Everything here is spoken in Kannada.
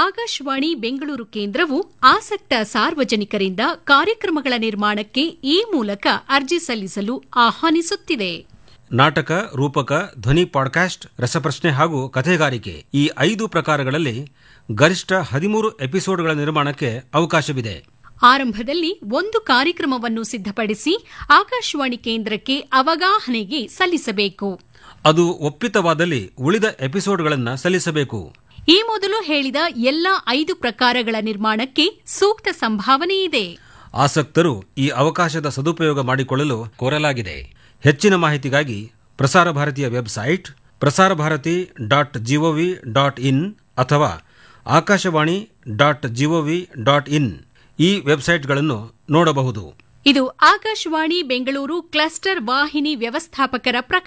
ಆಕಾಶವಾಣಿ ಬೆಂಗಳೂರು ಕೇಂದ್ರವು ಆಸಕ್ತ ಸಾರ್ವಜನಿಕರಿಂದ ಕಾರ್ಯಕ್ರಮಗಳ ನಿರ್ಮಾಣಕ್ಕೆ ಈ ಮೂಲಕ ಅರ್ಜಿ ಸಲ್ಲಿಸಲು ಆಹ್ವಾನಿಸುತ್ತಿದೆ. ನಾಟಕ, ರೂಪಕ, ಧ್ವನಿ ಪಾಡ್ಕಾಸ್ಟ್, ರಸಪ್ರಶ್ನೆ ಹಾಗೂ ಕಥೆಗಾರಿಕೆ ಈ 5 ಪ್ರಕಾರಗಳಲ್ಲಿ ಗರಿಷ್ಠ 13 ಎಪಿಸೋಡ್ಗಳ ನಿರ್ಮಾಣಕ್ಕೆ ಅವಕಾಶವಿದೆ. ಆರಂಭದಲ್ಲಿ ಒಂದು ಕಾರ್ಯಕ್ರಮವನ್ನು ಸಿದ್ಧಪಡಿಸಿ ಆಕಾಶವಾಣಿ ಕೇಂದ್ರಕ್ಕೆ ಅವಗಾಹನೆಗೆ ಸಲ್ಲಿಸಬೇಕು. ಅದು ಒಪ್ಪಿತವಾದಲ್ಲಿ ಉಳಿದ ಎಪಿಸೋಡ್ಗಳನ್ನು ಸಲ್ಲಿಸಬೇಕು. ಈ ಮೊದಲು ಹೇಳಿದ ಎಲ್ಲ 5 ಪ್ರಕಾರಗಳ ನಿರ್ಮಾಣಕ್ಕೆ ಸೂಕ್ತ ಸಂಭಾವನೆ ಇದೆ. ಆಸಕ್ತರು ಈ ಅವಕಾಶದ ಸದುಪಯೋಗ ಮಾಡಿಕೊಳ್ಳಲು ಕೋರಲಾಗಿದೆ. ಹೆಚ್ಚಿನ ಮಾಹಿತಿಗಾಗಿ ಪ್ರಸಾರ ಭಾರತಿಯ ವೆಬ್ಸೈಟ್ prasarabharati.gov.in ಅಥವಾ akashawani.gov.in ಈ ವೆಬ್ಸೈಟ್ಗಳನ್ನು ನೋಡಬಹುದು. ಇದು ಆಕಾಶವಾಣಿ ಬೆಂಗಳೂರು ಕ್ಲಸ್ಟರ್ ವಾಹಿನಿ ವ್ಯವಸ್ಥಾಪಕರ